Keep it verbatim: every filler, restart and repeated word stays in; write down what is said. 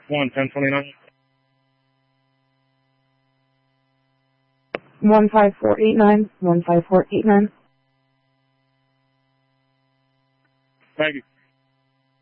one ten twenty-nine. one five four eight nine, one five four eight nine. Thank you.